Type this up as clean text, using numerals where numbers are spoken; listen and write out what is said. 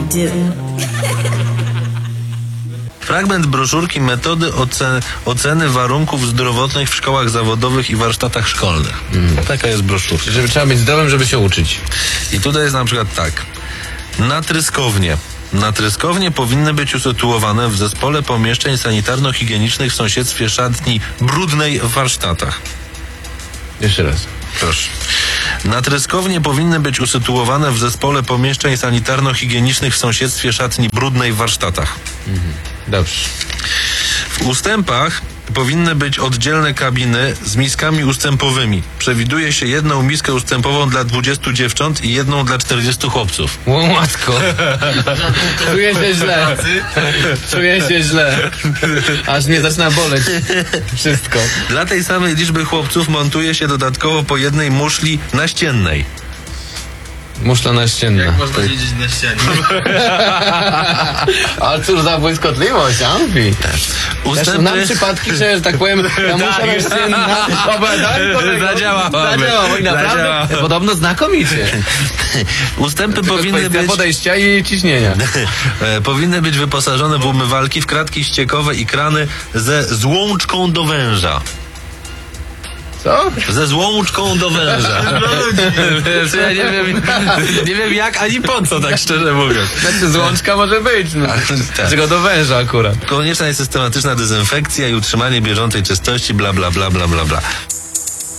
do. Fragment broszurki metody oceny warunków zdrowotnych w szkołach zawodowych i warsztatach szkolnych. Taka jest broszurka. Żeby trzeba być zdrowym, żeby się uczyć. I tutaj jest na przykład tak. Natryskownie powinny być usytuowane w zespole pomieszczeń sanitarno-higienicznych w sąsiedztwie szatni brudnej w warsztatach. Jeszcze raz. Proszę. Natryskownie powinny być usytuowane w zespole pomieszczeń sanitarno-higienicznych w sąsiedztwie szatni brudnej w warsztatach. Dobrze. W ustępach powinny być oddzielne kabiny z miskami ustępowymi. Przewiduje się jedną miskę ustępową dla 20 dziewcząt i jedną dla 40 chłopców. O matko. Czuję się źle. Czuję się źle. Aż mnie zaczyna boleć. Wszystko. Dla tej samej liczby chłopców montuje się dodatkowo po jednej muszli naściennej. Muszla naścienna. Można siedzieć na ścianie. Ale cóż za błyskotliwość, Amfi. Ustępy... Nam przypadki, że tak powiem, ta muszla naścienna zadziałała i naprawdę podobno znakomicie. Ustępy powinny być... podejścia i ciśnienia. powinny być wyposażone w umywalki, w kratki ściekowe i krany ze złączką do węża. Co? Ze złączką do węża. Ja nie wiem jak ani po co, tak szczerze mówiąc. Znaczy złączka może być, no. Tak. Tylko do węża akurat. Konieczna jest systematyczna dezynfekcja i utrzymanie bieżącej czystości, bla bla bla bla bla bla.